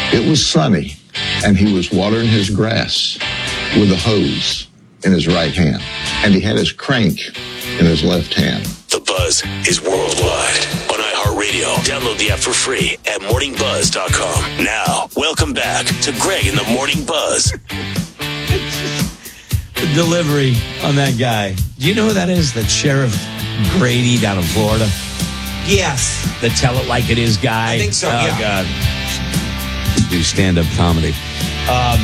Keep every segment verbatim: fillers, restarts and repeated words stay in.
It was sunny, and he was watering his grass with a hose in his right hand, and he had his crank in his left hand. The Buzz is worldwide on iHeartRadio. Download the app for free at morning buzz dot com. Now, welcome back to Greg in the Morning Buzz. The delivery on that guy. Do you know who that is? That Sheriff Grady down in Florida? Yes. The tell it like it is guy? I think so, oh, yeah. God. Do stand-up comedy. Um,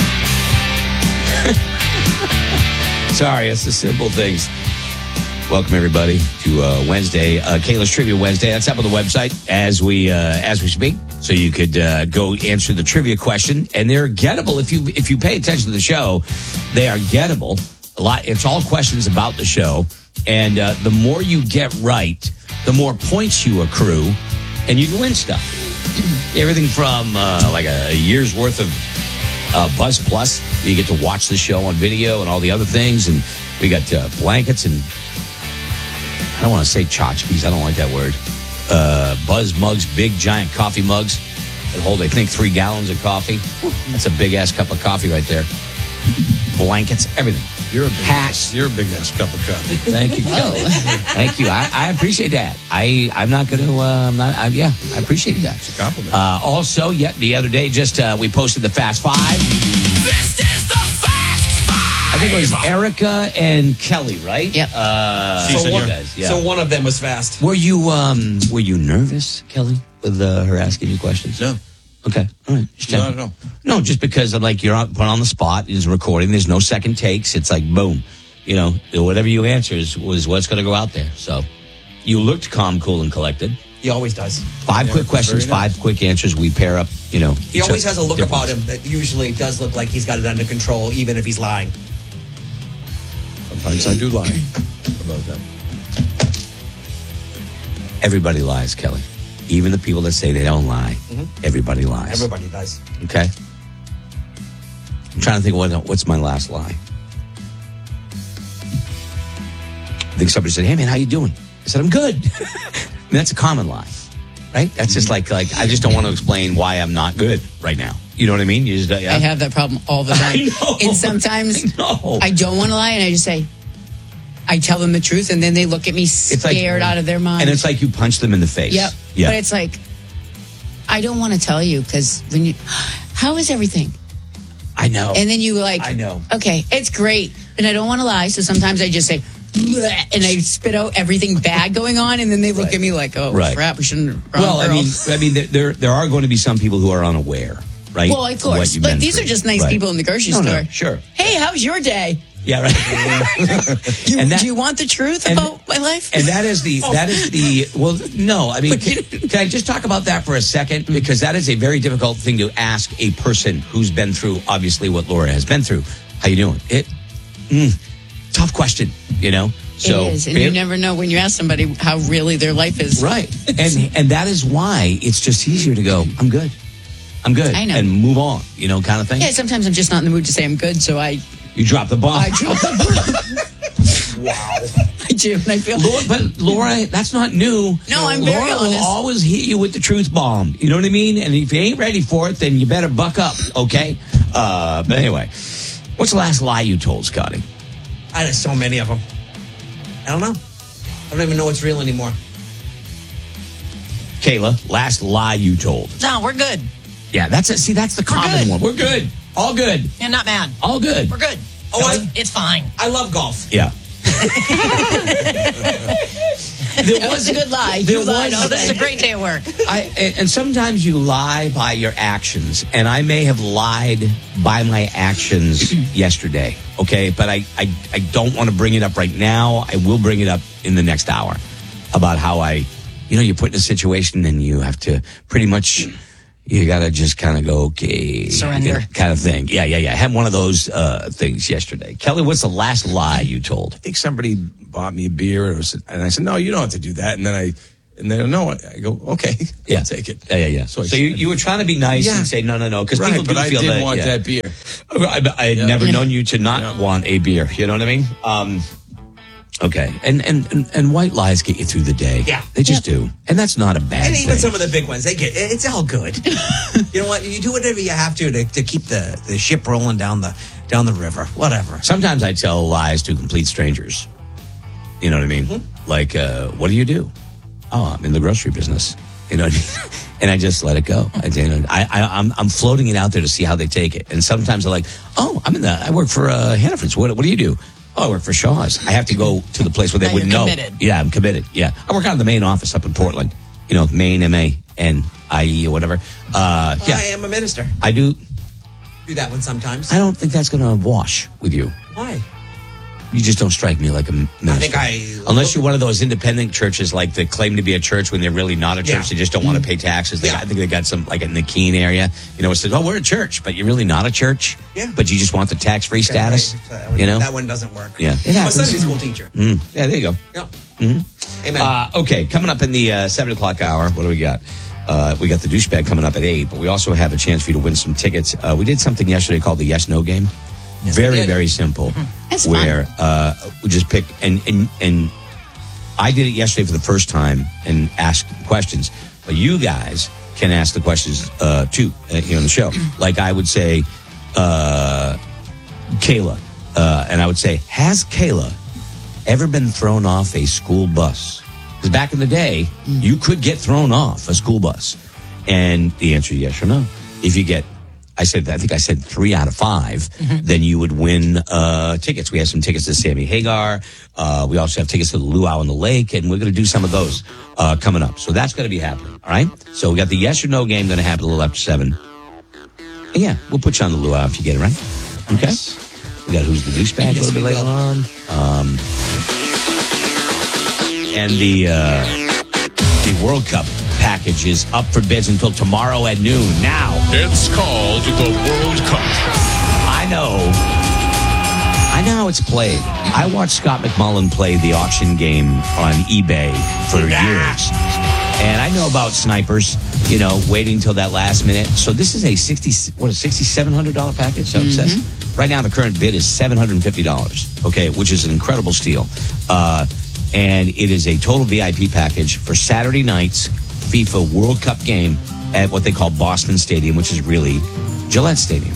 sorry, it's the simple things. Welcome, everybody, to uh, Wednesday, uh, Kayla's Trivia Wednesday. That's up on the website as we uh, as we speak. So you could uh, go answer the trivia question, and they're gettable if you if you pay attention to the show. They are gettable. A lot. It's all questions about the show, and uh, the more you get right, the more points you accrue, and you can win stuff. Everything from uh, like a, a year's worth of uh, Buzz Plus. You get to watch the show on video and all the other things, and we got uh, blankets and. I don't want to say tchotchkes. I don't like that word. Uh, Buzz mugs, big, giant coffee mugs that hold, I think, three gallons of coffee. That's a big-ass cup of coffee right there. Blankets, everything. You're a big hats. Ass, you're a big-ass cup of coffee. Thank you, Kelly. Thank you. I, I appreciate that. I, I'm not going to, uh, I'm not, I, yeah, I appreciate that. It's a compliment. Uh, also, yeah, the other day, just uh, we posted the Fast Five. This is the Fast Five. I think it was Erica and Kelly, right? Yep. Uh, So one, guys, yeah. so one of them was fast. Were you um were you nervous, Kelly, with uh, her asking you questions? No. Okay. All right. Just No, no. No, just because I'm like you're on, put on the spot. It's recording. There's no second takes. It's like boom. You know, whatever you answer is was what's going to go out there. So you looked calm, cool, and collected. He always does. Five Yeah, quick questions, very nice. five quick answers. We pair up. You know, He always has a look about him that usually does look like he's got it under control, even if he's lying. Sometimes I do lie about that. Everybody lies, Kelly. Even the people that say they don't lie. Mhm. Everybody lies. Everybody does. Okay. I'm trying to think what what's my last lie. I think somebody said, "Hey man, how you doing?" I said, "I'm good." I mean, that's a common lie, right? That's just like like I just don't want to explain why I'm not good right now. You know what I mean? You just uh, yeah. I have that problem all the time. I know. And sometimes No. I don't want to lie, and I just say, I tell them the truth, and then they look at me It's like- scared out of their mind. And it's like you punch them in the face. Yep. Yeah. But it's like, I don't want to tell you because when you, how is everything? I know. And then you like, I know. Okay, it's great, and I don't want to lie, so sometimes I just say, "Bleh," and I spit out everything bad going on, and then they look Right. at me like, oh Right. crap, we shouldn't. wrong Well, I girl. mean, I mean, there- there there are going to be some people who are unaware, right? well, of what course, you've but been these through. are just nice Right. people in the grocery No, no, store. sure. Hey, how's your day? Yeah, right. You, And that- do you want the truth and- about my life? And that is the that is the well no I mean can, can I just talk about that for a second, because that is a very difficult thing to ask a person who's been through obviously what Laura has been through. How you doing? It mm, tough question, you know. So it is, and you never know when you ask somebody how really their life is. right, and and that is why it's just easier to go. I'm good. I'm good. I know. And move on, you know, kind of thing. Yeah, sometimes I'm just not in the mood to say I'm good, so I You drop the bomb. I drop the Wow. I do, and I feel. Laura, but Laura, that's not new. No, I'm Laura very will honest. always hit you with the truth bomb. You know what I mean? And if you ain't ready for it, then you better buck up, okay? Uh, but anyway, what's the last lie you told, Scotty? I have so many of them. I don't know. I don't even know what's real anymore. Kayla, last lie you told. No, we're good. Yeah, that's it. See, that's the We're common good. one. We're good. All good. You're not mad. All good. We're good. Oh, I, It's fine. I love golf. Yeah. That was a good lie. There You lied was- all Oh, this is a day. great day at work. I, and and sometimes you lie by your actions, and I may have lied by my actions yesterday, okay? But I, I, I don't want to bring it up right now. I will bring it up in the next hour about how I, you know, you're put in a situation and you have to pretty much, you got to just kind of go, okay. Surrender. Kind of thing. Yeah, yeah, yeah. I had one of those uh, things yesterday. Kelly, what's the last lie you told? I think somebody bought me a beer, and, was, and I said, "No, you don't have to do that." And then I, and then no, I go, "Okay, Yeah. I'll take it." Yeah, yeah, yeah. So So, I you, said- you were trying to be nice Yeah. and say, no, no, no, because Right, people do but I feel did that. want yeah. that beer. I, I had Yeah. never known you to not Yeah. want a beer. You know what I mean? Um, Okay, and, and and and white lies get you through the day. Yeah. they just do, and that's not a bad And thing. even some of the big ones, they get it's all good. You know what? You do whatever you have to to, to keep the, the ship rolling down the down the river. Whatever. Sometimes I tell lies to complete strangers. You know what I mean? Mm-hmm. Like, uh, what do you do? Oh, I'm in the grocery business. You know what I mean? And I just let it go. I, you know, I, I, I'm, I'm floating it out there to see how they take it. And sometimes they're like, oh, I'm in the, I work for uh, Hannaford's. What, what do you do? Oh, I work for Shaw's. I have to go to the place where they Now wouldn't you're know. committed. Yeah, I'm committed. Yeah. I work out of the main office up in Portland. You know, Maine, M A N I E or whatever. Uh, yeah. I am a minister. I do. Do that one sometimes. I don't think that's going to wash with you. Why? You just don't strike me like a minister. I think I- Unless you're one of those independent churches, like that claim to be a church when they're really not a church. Yeah. They just don't want to pay taxes. They, Yeah. I think they got some, like in the Keene area, you know, it says, oh, we're a church, but you're really not a church. Yeah. But you just want the tax-free status. That one- You know? that one doesn't work. Yeah. It I'm a happens. Sunday school teacher. Mm. Yeah, there you go. Yeah. Amen. Uh, okay, coming up in the uh, seven o'clock hour, what do we got? Uh, we got the douchebag coming up at eight, but we also have a chance for you to win some tickets. Uh, we did something yesterday called the Yes No Game. very, did. very simple. That's where uh, we just pick and, and and I did it yesterday for the first time and asked questions, but you guys can ask the questions uh, too uh, here on the show. Like I would say, uh, Kayla, uh, and I would say, has Kayla ever been thrown off a school bus? Because back in the day, you could get thrown off a school bus, and the answer is yes or no. If you get I said, I think I said three out of five, mm-hmm. then you would win uh, tickets. We have some tickets to Sammy Hagar. Uh, we also have tickets to the Luau on the Lake, and we're going to do some of those uh, coming up. So that's going to be happening, all right? So we got the yes or no game going to happen a little after seven. And yeah, we'll put you on the Luau if you get it right. Okay? We got Who's the Douchebag a little bit later on. Um, and the, uh, the World Cup package is up for bids until tomorrow at noon. Now, it's called the World Cup. I know. I know how it's played. I watched Scott McMullen play the auction game on eBay for years. And I know about snipers, you know, waiting till that last minute. So this is a sixty, what is sixty-seven hundred dollars package, so it says. Right now, the current bid is seven hundred fifty dollars, okay, which is an incredible steal. Uh, and it is a total V I P package for Saturday night's FIFA World Cup game at what they call Boston Stadium, which is really Gillette Stadium.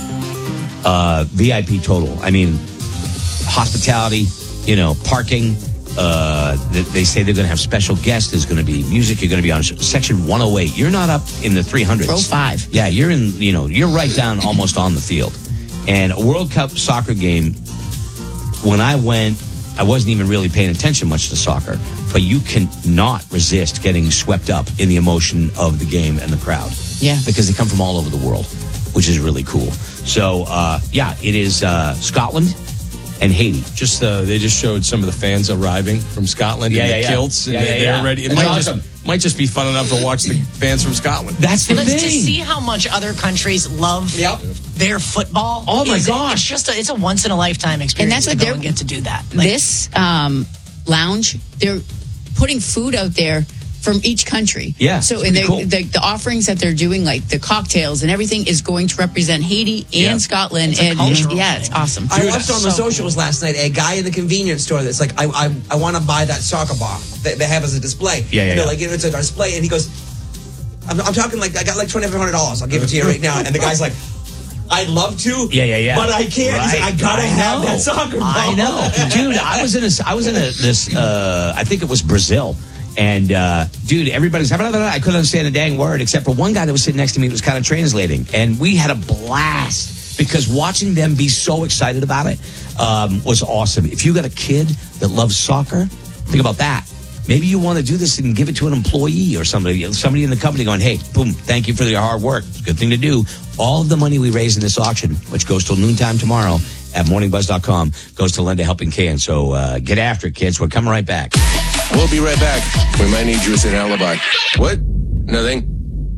Uh, V I P total. I mean, hospitality, you know, parking. Uh, they, they say they're going to have special guests. There's going to be music. You're going to be on section one oh eight. You're not up in the three hundreds. Row five. Yeah, you're in, you know, you're right down almost on the field. And a World Cup soccer game, when I went, I wasn't even really paying attention much to soccer, but you cannot resist getting swept up in the emotion of the game and the crowd. Yeah. Because they come from all over the world, which is really cool. So, uh, yeah, it is uh, Scotland and Haiti. Just uh, they just showed some of the fans arriving from Scotland Yeah, in yeah, the yeah. kilts. Yeah, and yeah, they, yeah. They're ready. It It's might awesome. just might just be fun enough to watch the fans from Scotland. That's the Let's thing. just see how much other countries love Yep. their football. Oh, my Is it- gosh. It's just a, it's a once in a lifetime experience. And that's what to go they're- and get to do that. Like, This um, lounge, they're putting food out there from each country. Yeah, So it's and pretty they- cool. the, the offerings that they're doing, like the cocktails and everything, is going to represent Haiti and Yeah. Scotland. It's a and cultural yeah, it's thing. awesome. I watched on the so socials last night a guy in the convenience store that's like, I I, I want to buy that soccer ball that they have as a display. Yeah, yeah, And they're yeah. like, you know, it's a display, and he goes, I'm, I'm talking like I got like twenty-five hundred dollars. I'll give it to you right now. And the guy's like, I'd love to. Yeah, yeah, yeah. But I can't. He's like, I gotta I have know. that soccer ball. I know, dude. I was in a, I was in a, this. Uh, I think it was Brazil, and uh, dude, everybody's. I couldn't understand a dang word except for one guy that was sitting next to me who was kind of translating, and we had a blast because watching them be so excited about it um, was awesome. If you got a kid that loves soccer, think about that. Maybe you want to do this and give it to an employee or somebody, somebody in the company going, hey, boom, thank you for your hard work. It's a good thing to do. All of the money we raise in this auction, which goes till noontime tomorrow at morning buzz dot com, goes to lend a helping hand. So uh, get after it, kids. We're coming right back. We'll be right back. We might need you as an alibi. What? Nothing.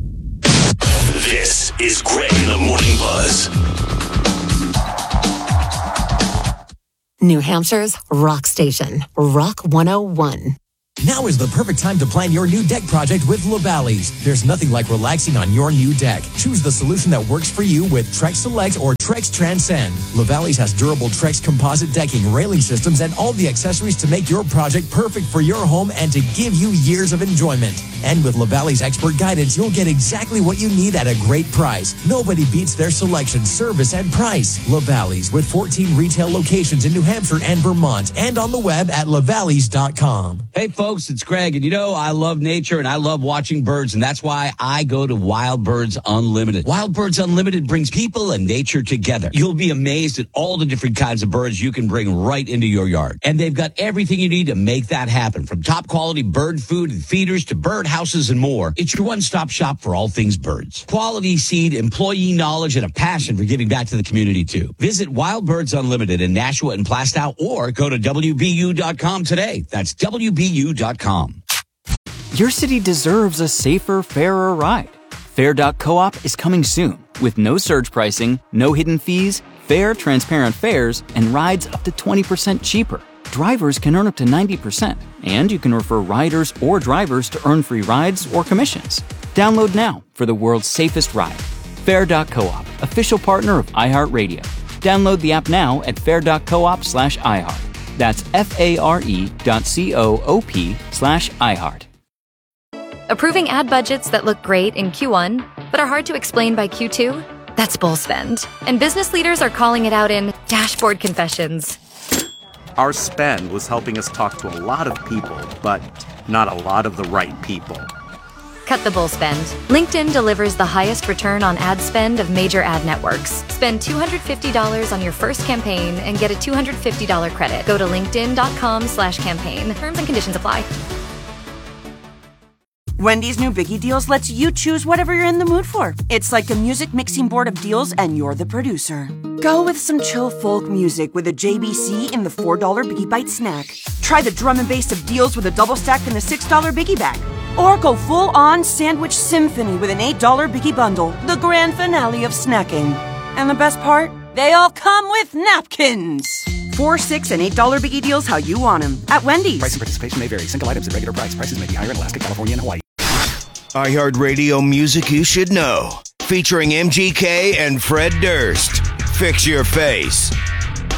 This is Greg in the Morning Buzz. New Hampshire's rock station, Rock one oh one. Now is the perfect time to plan your new deck project with LaValleys. There's nothing like relaxing on your new deck. Choose the solution that works for you with Trex Select or Trex Transcend. LaValleys has durable Trex composite decking, railing systems, and all the accessories to make your project perfect for your home and to give you years of enjoyment. And with LaValleys expert guidance, you'll get exactly what you need at a great price. Nobody beats their selection, service, and price. LaValleys, with fourteen retail locations in New Hampshire and Vermont, and on the web at lavalleys dot com. Hey, folks, it's Greg, and you know I love nature and I love watching birds, and that's why I go to Wild Birds Unlimited. Wild Birds Unlimited brings people and nature together. You'll be amazed at all the different kinds of birds you can bring right into your yard. And they've got everything you need to make that happen, from top quality bird food and feeders to bird houses and more. It's your one-stop shop for all things birds. Quality seed, employee knowledge, and a passion for giving back to the community, too. Visit Wild Birds Unlimited in Nashua and Plastow, or go to W B U dot com today. That's W B U dot com. Your city deserves a safer, fairer ride. Fair dot coop is coming soon with no surge pricing, no hidden fees, fair, transparent fares, and rides up to twenty percent cheaper. Drivers can earn up to ninety percent, and you can refer riders or drivers to earn free rides or commissions. Download now for the world's safest ride. Fair dot coop, official partner of iHeartRadio. Download the app now at fair dot coop slash iHeart. That's F-A-R-E dot C-O-O-P slash iHeart. Approving ad budgets that look great in Q one, but are hard to explain by Q two? That's bull spend. And business leaders are calling it out in dashboard confessions. Our spend was helping us talk to a lot of people, but not a lot of the right people. Cut the bull spend. LinkedIn delivers the highest return on ad spend of major ad networks. Spend two hundred fifty dollars on your first campaign and get a two hundred fifty dollars credit. Go to linkedin.com slash campaign. Terms and conditions apply. Wendy's new Biggie Deals lets you choose whatever you're in the mood for. It's like a music mixing board of deals, and you're the producer. Go with some chill folk music with a J B C in the four dollar Biggie Bite snack. Try the drum and bass of deals with a double stack in the six dollar Biggie Bag. Or go full-on sandwich symphony with an eight dollar Biggie Bundle, the grand finale of snacking. And the best part? They all come with napkins. Four, six, and eight dollar Biggie Deals how you want them at Wendy's. Price and participation may vary. Single items at regular price. Prices may be higher in Alaska, California, and Hawaii. iHeartRadio Music You Should Know, featuring M G K and Fred Durst. Fix Your Face.